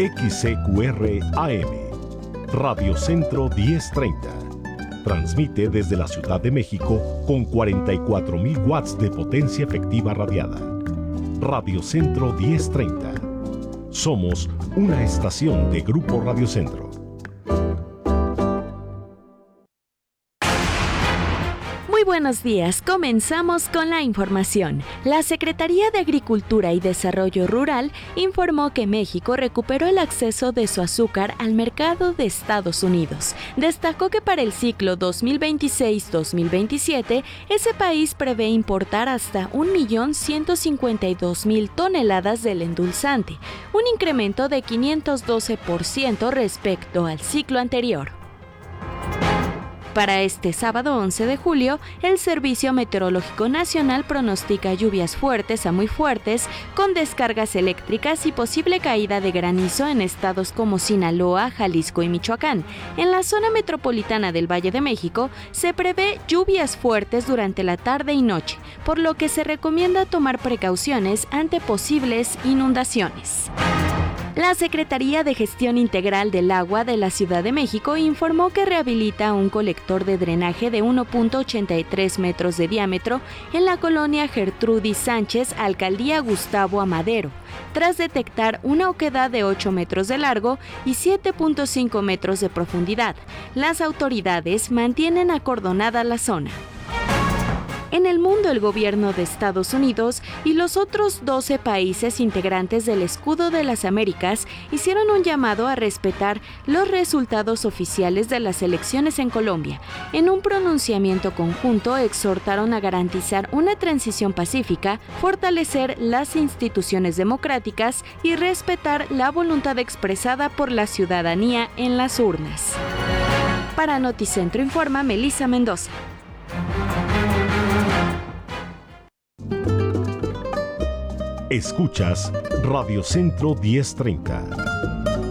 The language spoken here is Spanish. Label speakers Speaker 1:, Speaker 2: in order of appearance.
Speaker 1: XCQR AM, Radio Centro 1030. Transmite desde la Ciudad de México con 44,000 watts de potencia efectiva radiada. Radio Centro 1030. Somos una estación de Grupo Radio Centro.
Speaker 2: Muy buenos días, comenzamos con la información. La Secretaría de Agricultura y Desarrollo Rural informó que México recuperó el acceso de su azúcar al mercado de Estados Unidos. Destacó que para el ciclo 2026-2027, ese país prevé importar hasta 1.152.000 toneladas del endulzante, un incremento de 512% respecto al ciclo anterior. Para este sábado 11 de julio, el Servicio Meteorológico Nacional pronostica lluvias fuertes a muy fuertes, con descargas eléctricas y posible caída de granizo en estados como Sinaloa, Jalisco y Michoacán. En la zona metropolitana del Valle de México se prevé lluvias fuertes durante la tarde y noche, por lo que se recomienda tomar precauciones ante posibles inundaciones. La Secretaría de Gestión Integral del Agua de la Ciudad de México informó que rehabilita un colector de drenaje de 1.83 metros de diámetro en la colonia Gertrudis Sánchez, Alcaldía Gustavo Amadero, tras detectar una oquedad de 8 metros de largo y 7.5 metros de profundidad. Las autoridades mantienen acordonada la zona. En el mundo, el gobierno de Estados Unidos y los otros 12 países integrantes del Escudo de las Américas hicieron un llamado a respetar los resultados oficiales de las elecciones en Colombia. En un pronunciamiento conjunto, exhortaron a garantizar una transición pacífica, fortalecer las instituciones democráticas y respetar la voluntad expresada por la ciudadanía en las urnas. Para Noticentro informa Melissa Mendoza.
Speaker 1: Escuchas Radio Centro 1030.